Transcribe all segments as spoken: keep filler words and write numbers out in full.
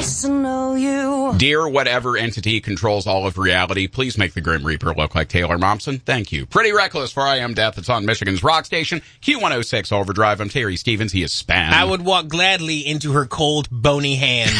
nice to know you. Dear whatever entity controls all of reality, please make the Grim Reaper look like Taylor Momsen. Thank you. Pretty Reckless for I Am Death. It's on Michigan's rock station, Q one oh six Overdrive. I'm Terry Stevens. He is Span. I would walk gladly into her cold, bony hands.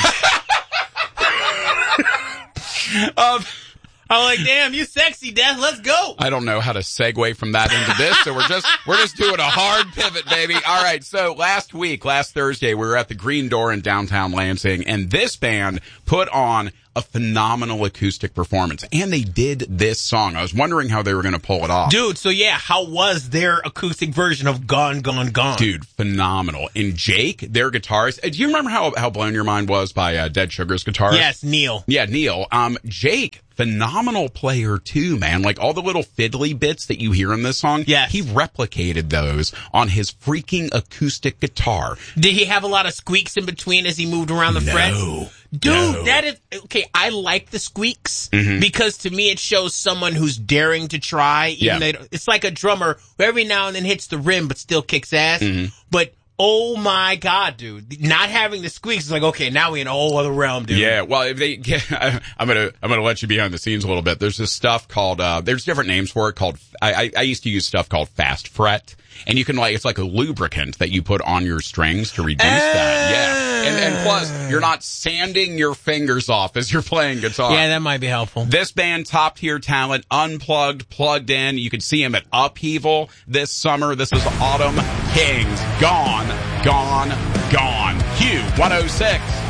um, I'm like, damn, you sexy, Death. Let's go. I don't know how to segue from that into this, so we're just we're just doing a hard pivot, baby. All right, so last week, last Thursday, we were at the Green Door in downtown Lansing, and this band put on a phenomenal acoustic performance, and they did this song. I was wondering how they were going to pull it off. Dude, so yeah, how was their acoustic version of Gone, Gone, Gone? Dude, phenomenal. And Jake, their guitarist, do you remember how, how Blown Your Mind was by uh, Dead Sugar's guitarist? Yes, Neil. Yeah, Neil. Um, Jake, phenomenal player too, man. Like all the little fiddly bits that you hear in this song, yes. he replicated those on his freaking acoustic guitar. Did he have a lot of squeaks in between as he moved around the no. frets? Dude, no. that is, okay, I like the squeaks mm-hmm. because to me it shows someone who's daring to try. Even yeah. they, it's like a drummer who every now and then hits the rim but still kicks ass. Mm-hmm. But oh my God, dude! Not having the squeaks is like, okay, now we're in a whole other realm, dude. Yeah, well, if they, yeah, I'm gonna, I'm gonna let you behind the scenes a little bit. There's this stuff called, uh, there's different names for it called. I, I, I used to use stuff called fast fret, and you can like, it's like a lubricant that you put on your strings to reduce uh, that. Yeah, and, and plus, you're not sanding your fingers off as you're playing guitar. Yeah, that might be helpful. This band, top tier talent, unplugged, plugged in. You can see him at Upheaval this summer. This is Autumn Kings. Gone, gone, gone. Q one oh six.